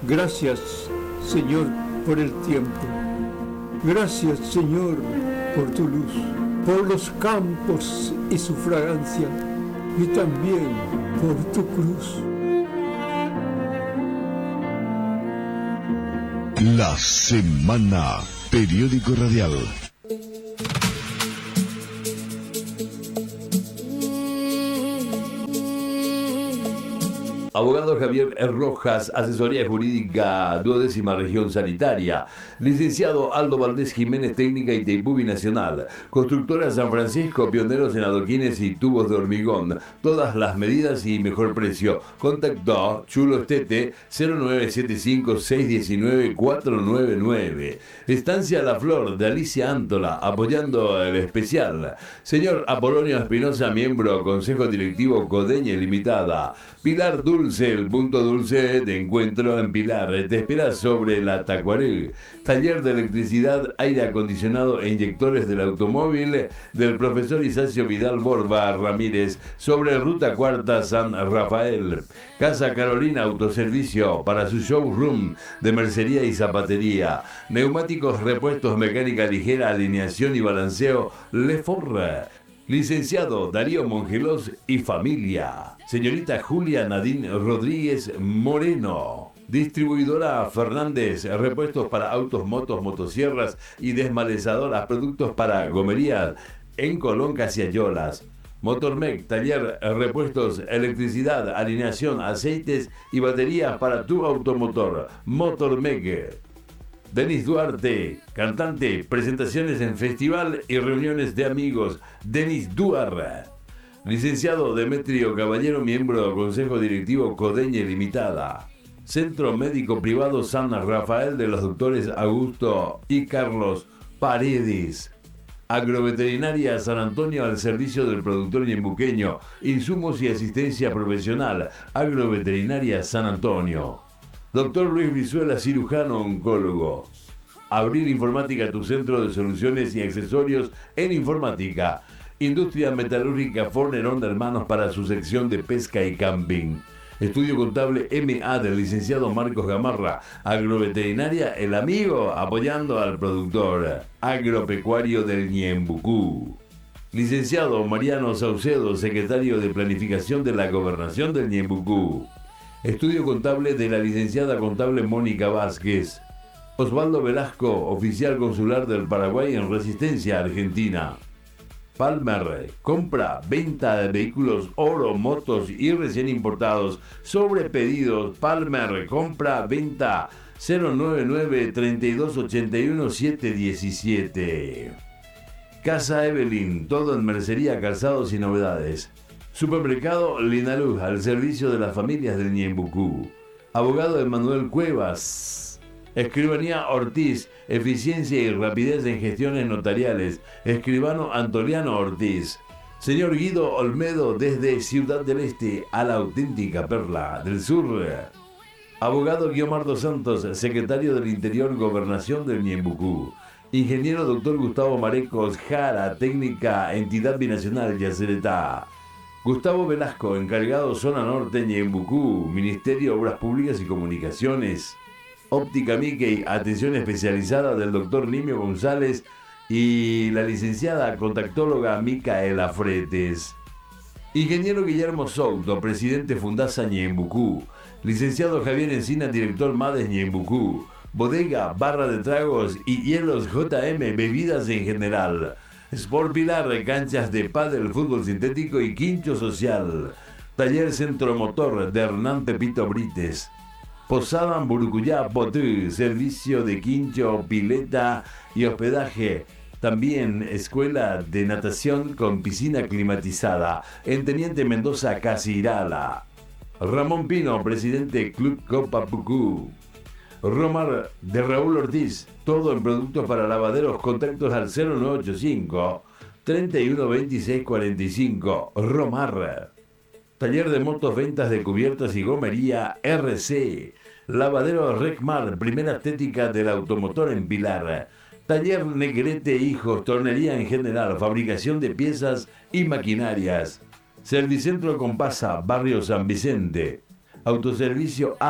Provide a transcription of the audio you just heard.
Gracias, Señor, por el tiempo. Gracias, Señor, por tu luz, por los campos y su fragancia, y también por tu cruz. La Semana, periódico radial. Abogado Javier Rojas, asesoría jurídica 12ª región sanitaria. Licenciado Aldo Valdés Jiménez, técnica Itaipú Binacional. Constructora San Francisco, pioneros en adoquines y tubos de hormigón. Todas las medidas y mejor precio. Contactó Chulo Estete 0975-619-499. Estancia La Flor de Alicia Antola, apoyando el especial. Señor Apolonio Espinosa, miembro Consejo Directivo Codeña Limitada. Pilar Dulce, el punto dulce de encuentro en Pilar. Te espera sobre la Tacuarel. Taller de electricidad, aire acondicionado e inyectores del automóvil del profesor Isacio Vidal Borba Ramírez, sobre Ruta Cuarta San Rafael. Casa Carolina Autoservicio para su showroom de mercería y zapatería. Neumáticos, repuestos, mecánica ligera, alineación y balanceo Leforra. Licenciado Darío Mongelos y familia. Señorita Julia Nadine Rodríguez Moreno. Distribuidora Fernández, repuestos para autos, motos, motosierras y desmalezadoras, productos para gomería en Colón, Casiayolas. Motormec, taller, repuestos, electricidad, alineación, aceites y baterías para tu automotor. Motormec. Denis Duarte, cantante, presentaciones en festival y reuniones de amigos. Denis Duarte. Licenciado Demetrio Caballero, miembro del Consejo Directivo Codeña Limitada. Centro Médico Privado San Rafael de los doctores Augusto y Carlos Paredes. Agroveterinaria San Antonio al servicio del productor ñembuqueño. Insumos y asistencia profesional. Agroveterinaria San Antonio. Doctor Luis Brizuela, cirujano oncólogo. Abrir Informática, tu centro de soluciones y accesorios en informática. Industria Metalúrgica Fornerón de Hermanos para su sección de pesca y camping. Estudio Contable MA del licenciado Marcos Gamarra. Agroveterinaria El Amigo, apoyando al productor. Agropecuario del Ñembucú. Licenciado Mariano Saucedo, secretario de Planificación de la Gobernación del Ñembucú. Estudio Contable de la licenciada contable Mónica Vázquez. Osvaldo Velasco, oficial consular del Paraguay en Resistencia, Argentina. Palmer, compra, venta de vehículos, oro, motos y recién importados. Sobre pedidos, Palmer, compra, venta 099-3281-717. Casa Evelyn, todo en mercería, calzados y novedades. Supermercado Linaluz, al servicio de las familias del Ñembucú. Abogado Emanuel Cuevas. Escribanía Ortiz, eficiencia y rapidez en gestiones notariales. Escribano Antoliano Ortiz. Señor Guido Olmedo, desde Ciudad del Este a la auténtica perla del sur. Abogado Guiomardo Santos, secretario del Interior, Gobernación del Ñembucú. Ingeniero Dr. Gustavo Marecos Jara, técnica, entidad binacional Yacyretá. Gustavo Velasco, encargado Zona Norte Ñembucú, Ministerio de Obras Públicas y Comunicaciones. Óptica Mickey, atención especializada del doctor Nimio González y la licenciada contactóloga Micaela Fretes. Ingeniero Guillermo Souto, presidente Fundasa Ñembucú. Licenciado Javier Encina, director MADES Ñembucú. Bodega, barra de tragos y hielos JM, bebidas en general. Sport Pilar, canchas de pádel, fútbol sintético y quincho social. Taller Centro Motor de Hernán Pepito Brites. Posada Burucuyá Potú, servicio de quincho, pileta y hospedaje. También escuela de natación con piscina climatizada. En Teniente Mendoza, Casirala. Ramón Pino, presidente Club Copa Pucú. Romar de Raúl Ortiz, todo en productos para lavaderos. Contactos al 0985 312645. Romar. Taller de motos, ventas de cubiertas y gomería RC. Lavadero Recmar, primera estética del automotor en Pilar. Taller Negrete Hijos, tornería en general, fabricación de piezas y maquinarias. Servicentro Compasa, barrio San Vicente. Autoservicio